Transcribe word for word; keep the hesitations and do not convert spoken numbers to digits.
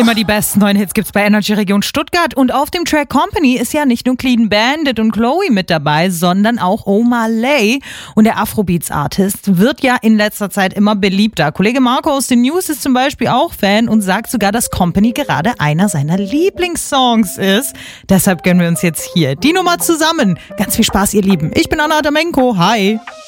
Immer die besten neuen Hits gibt's bei Energy Region Stuttgart. Und auf dem Track Company ist ja nicht nur Clean Bandit und Chloe mit dabei, sondern auch Omar Lay. Und der Afrobeats-Artist wird ja in letzter Zeit immer beliebter. Kollege Marco aus den News ist zum Beispiel auch Fan und sagt sogar, dass Company gerade einer seiner Lieblingssongs ist. Deshalb gönnen wir uns jetzt hier die Nummer zusammen. Ganz viel Spaß, ihr Lieben. Ich bin Anna Adamenko. Hi.